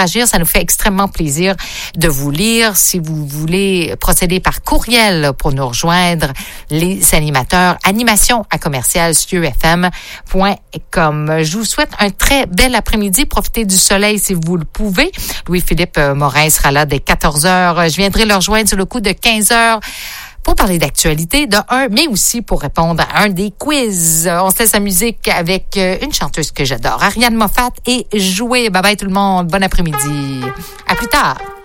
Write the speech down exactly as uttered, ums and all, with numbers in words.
interagir. Ça nous fait extrêmement plaisir de vous lire. Si vous voulez procéder par courriel pour nous rejoindre, les animateurs, animation à commercial cieux f m point com. Je vous souhaite un très bel après-midi. Profitez du soleil si vous le pouvez. Louis-Philippe Morin sera là dès quatorze heures. Je viendrai le rejoindre sur le coup de quinze heures. Pour parler d'actualité, de un, mais aussi pour répondre à un des quiz. On se laisse la musique avec une chanteuse que j'adore, Ariane Moffat, et jouer. Bye bye tout le monde. Bon après-midi. À plus tard.